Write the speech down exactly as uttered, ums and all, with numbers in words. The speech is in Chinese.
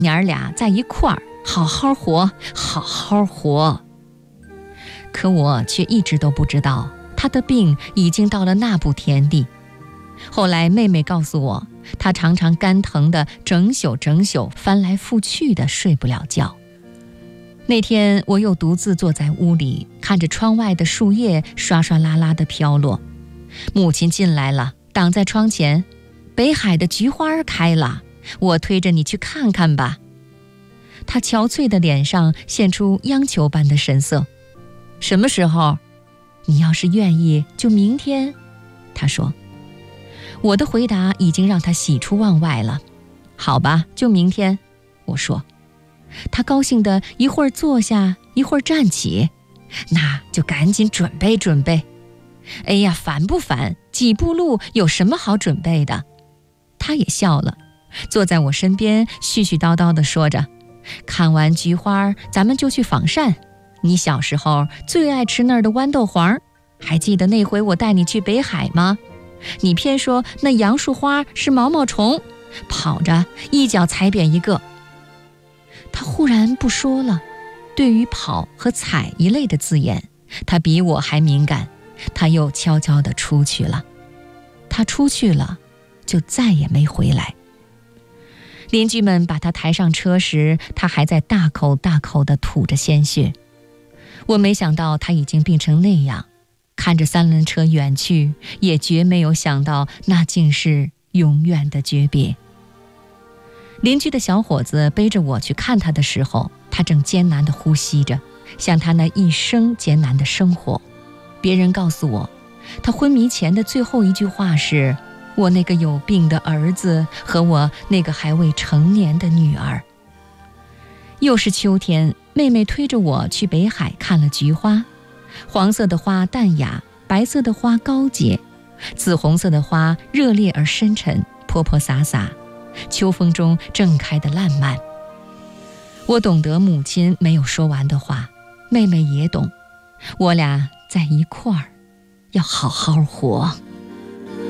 娘儿俩在一块儿，好好活，好好活。可我却一直都不知道，她的病已经到了那步田地。后来妹妹告诉我，她常常肝疼的整宿整宿翻来覆去的睡不了觉。那天我又独自坐在屋里，看着窗外的树叶刷刷啦啦的飘落。母亲进来了，挡在窗前，北海的菊花开了，我推着你去看看吧。她憔悴的脸上现出央求般的神色。什么时候？你要是愿意，就明天。她说。我的回答已经让她喜出望外了。好吧，就明天。我说。她高兴的一会儿坐下，一会儿站起。那就赶紧准备准备。哎呀，烦不烦？几步路有什么好准备的？她也笑了，坐在我身边絮絮叨叨地说着，看完菊花咱们就去仿膳。你小时候最爱吃那儿的豌豆黄，还记得那回我带你去北海吗？你偏说那杨树花是毛毛虫，跑着一脚踩扁一个。她忽然不说了，对于跑和踩一类的字眼，她比我还敏感。她又悄悄地出去了。她出去了，就再也没回来。邻居们把她抬上车时，她还在大口大口地吐着鲜血。我没想到她已经病成那样，看着三轮车远去，也绝没有想到那竟是永远的诀别。邻居的小伙子背着我去看她的时候，她正艰难地呼吸着，像她那一生艰难的生活。别人告诉我，她昏迷前的最后一句话是：我那个有病的儿子和我那个还未成年的女儿。又是秋天，妹妹推着我去北海看了菊花。黄色的花淡雅，白色的花高洁，紫红色的花热烈而深沉，泼泼洒洒，秋风中正开得烂漫。我懂得母亲没有说完的话，妹妹也懂，我俩在一块儿，要好好活。